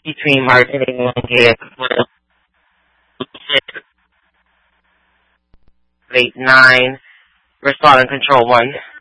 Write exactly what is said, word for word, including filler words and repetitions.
between marketing one K eight nine, respond and control one.